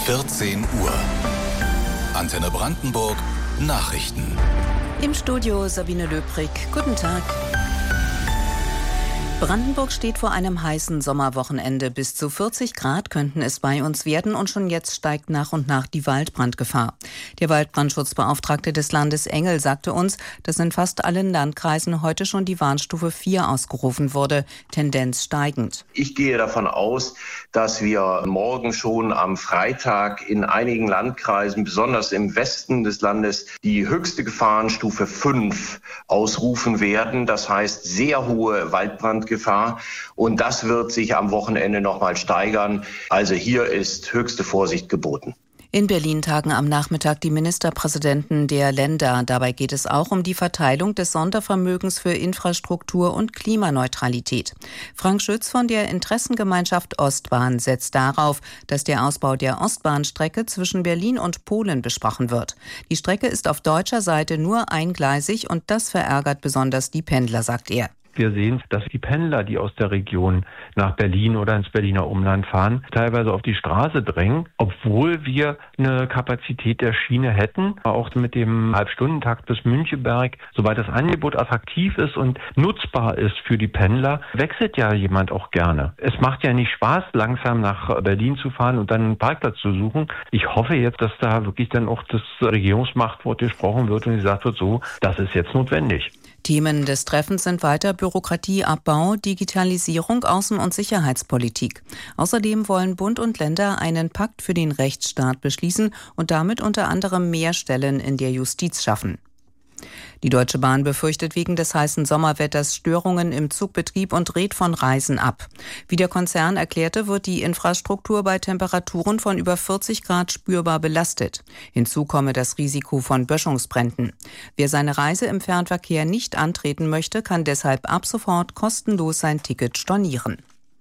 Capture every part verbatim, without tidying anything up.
vierzehn Uhr. Antenne Brandenburg Nachrichten. Im Studio Sabine Löbrig. Guten Tag. Brandenburg steht vor einem heißen Sommerwochenende. Bis zu vierzig Grad könnten es bei uns werden und schon jetzt steigt nach und nach die Waldbrandgefahr. Der Waldbrandschutzbeauftragte des Landes Engel sagte uns, dass in fast allen Landkreisen heute schon die Warnstufe vier ausgerufen wurde, Tendenz steigend. Ich gehe davon aus, dass wir morgen schon am Freitag in einigen Landkreisen, besonders im Westen des Landes, die höchste Gefahrenstufe fünf ausrufen werden. Das heißt sehr hohe Waldbrandgefahr. Gefahr. Und das wird sich am Wochenende nochmal steigern. Also hier ist höchste Vorsicht geboten. In Berlin tagen am Nachmittag die Ministerpräsidenten der Länder. Dabei geht es auch um die Verteilung des Sondervermögens für Infrastruktur und Klimaneutralität. Frank Schütz von der Interessengemeinschaft Ostbahn setzt darauf, dass der Ausbau der Ostbahnstrecke zwischen Berlin und Polen besprochen wird. Die Strecke ist auf deutscher Seite nur eingleisig und das verärgert besonders die Pendler, sagt er. Wir sehen, dass die Pendler, die aus der Region nach Berlin oder ins Berliner Umland fahren, teilweise auf die Straße drängen, obwohl wir eine Kapazität der Schiene hätten. Auch mit dem Halbstundentakt bis Münchenberg, soweit das Angebot attraktiv ist und nutzbar ist für die Pendler, wechselt ja jemand auch gerne. Es macht ja nicht Spaß, langsam nach Berlin zu fahren und dann einen Parkplatz zu suchen. Ich hoffe jetzt, dass da wirklich dann auch das Regierungsmachtwort gesprochen wird und gesagt wird, so, das ist jetzt notwendig. Themen des Treffens sind weiter Bürokratieabbau, Digitalisierung, Außen- und Sicherheitspolitik. Außerdem wollen Bund und Länder einen Pakt für den Rechtsstaat beschließen und damit unter anderem mehr Stellen in der Justiz schaffen. Die Deutsche Bahn befürchtet wegen des heißen Sommerwetters Störungen im Zugbetrieb und rät von Reisen ab. Wie der Konzern erklärte, wird die Infrastruktur bei Temperaturen von über vierzig Grad spürbar belastet. Hinzu komme das Risiko von Böschungsbränden. Wer seine Reise im Fernverkehr nicht antreten möchte, kann deshalb ab sofort kostenlos sein Ticket stornieren.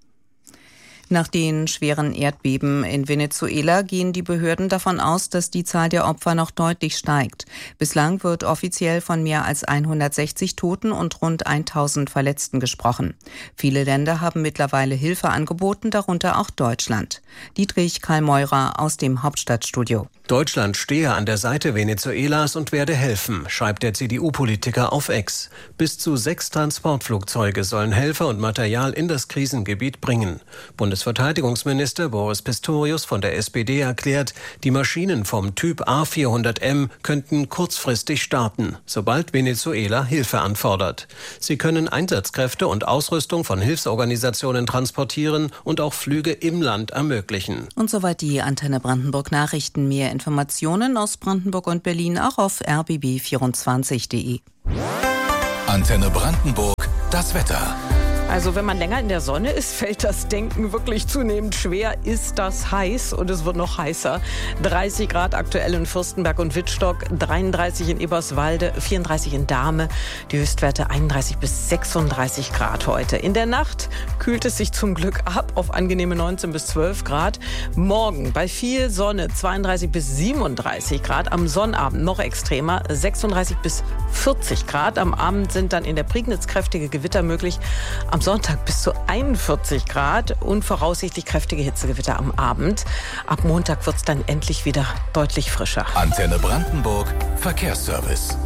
Nach den schweren Erdbeben in Venezuela gehen die Behörden davon aus, dass die Zahl der Opfer noch deutlich steigt. Bislang wird offiziell von mehr als hundertsechzig Toten und rund tausend Verletzten gesprochen. Viele Länder haben mittlerweile Hilfe angeboten, darunter auch Deutschland. Dietrich Karl-Meurer aus dem Hauptstadtstudio. Deutschland stehe an der Seite Venezuelas und werde helfen, schreibt der C D U-Politiker auf X. Bis zu sechs Transportflugzeuge sollen Helfer und Material in das Krisengebiet bringen. Bundesverteidigungsminister Boris Pistorius von der S P D erklärt, die Maschinen vom Typ A vierhundert M könnten kurzfristig starten, sobald Venezuela Hilfe anfordert. Sie können Einsatzkräfte und Ausrüstung von Hilfsorganisationen transportieren und auch Flüge im Land ermöglichen. Und soweit die Antenne Brandenburg Nachrichten. Mehr Informationen aus Brandenburg und Berlin auch auf r b b vierundzwanzig punkt de. Antenne Brandenburg, das Wetter. Also wenn man länger in der Sonne ist, fällt das Denken wirklich zunehmend schwer. Ist das heiß? Und es wird noch heißer. dreißig Grad aktuell in Fürstenberg und Wittstock, dreiunddreißig in Eberswalde, vierunddreißig in Dahme. Die Höchstwerte einunddreißig bis sechsunddreißig Grad heute. In der Nacht kühlt es sich zum Glück ab auf angenehme neunzehn bis zwölf Grad. Morgen bei viel Sonne zweiunddreißig bis siebenunddreißig Grad. Am Sonnabend noch extremer, sechsunddreißig bis vierzig Grad. Am Abend sind dann in der Prignitz kräftige Gewitter möglich. Am Sonntag bis zu einundvierzig Grad und voraussichtlich kräftige Hitzegewitter am Abend. Ab Montag wird es dann endlich wieder deutlich frischer. Antenne Brandenburg, Verkehrsservice.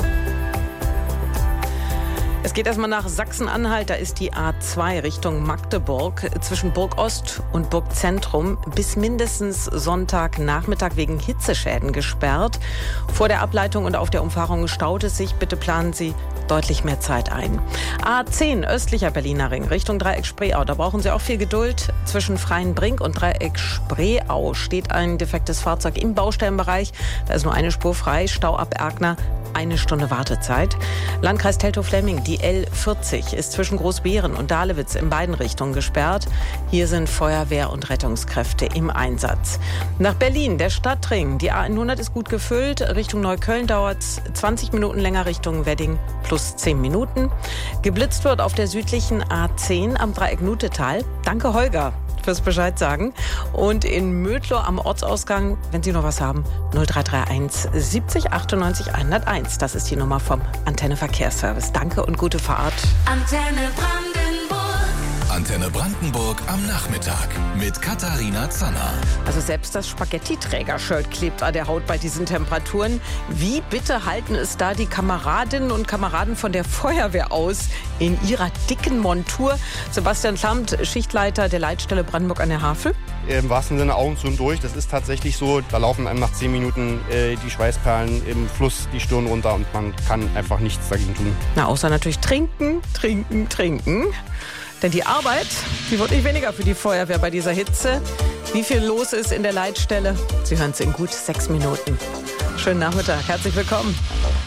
Es geht erstmal nach Sachsen-Anhalt. Da ist die A zwei Richtung Magdeburg zwischen Burg Ost und Burg Zentrum bis mindestens Sonntagnachmittag wegen Hitzeschäden gesperrt. Vor der Ableitung und auf der Umfahrung staut es sich. Bitte planen Sie deutlich mehr Zeit ein. A zehn östlicher Berliner Ring Richtung Dreieck Spreeau. Da brauchen Sie auch viel Geduld. Zwischen Freienbrink und Dreieck Spreeau steht ein defektes Fahrzeug im Baustellenbereich. Da ist nur eine Spur frei. Stau ab Erkner. Eine Stunde Wartezeit. Landkreis Teltow-Fläming, die L vierzig, ist zwischen Großbeeren und Dahlewitz in beiden Richtungen gesperrt. Hier sind Feuerwehr und Rettungskräfte im Einsatz. Nach Berlin, der Stadtring. Die A hundert ist gut gefüllt. Richtung Neukölln dauert es zwanzig Minuten länger, Richtung Wedding plus zehn Minuten. Geblitzt wird auf der südlichen A zehn am Dreieck Nutetal. Danke, Holger, fürs Bescheid sagen. Und in Mödlow am Ortsausgang, wenn Sie noch was haben, null drei drei eins siebzig achtundneunzig hunderteins. Das ist die Nummer vom Antenne Verkehrsservice. Danke und gute Fahrt. Antenne Brandenburg. Antenne Brandenburg am Nachmittag mit Katharina Zanner. Also selbst das Spaghetti-Träger-Shirt klebt an der Haut bei diesen Temperaturen. Wie bitte halten es da die Kameradinnen und Kameraden von der Feuerwehr aus in ihrer dicken Montur? Sebastian Klamt, Schichtleiter der Leitstelle Brandenburg an der Havel. Im wahrsten Sinne Augen zu und durch. Das ist tatsächlich so. Da laufen einem nach zehn Minuten äh, die Schweißperlen im Fluss die Stirn runter und man kann einfach nichts dagegen tun. Na, außer natürlich trinken, trinken, trinken. Denn die Arbeit, die wird nicht weniger für die Feuerwehr bei dieser Hitze. Wie viel los ist in der Leitstelle? Sie hören es in gut sechs Minuten. Schönen Nachmittag, herzlich willkommen.